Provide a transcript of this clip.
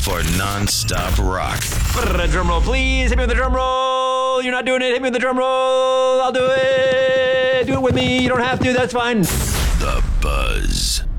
for non-stop rock. Drum roll, please. Hit me with the drum roll. You're not doing it. Hit me with the drum roll. I'll do it. Do it with me. You don't have to. That's fine. The Buzz.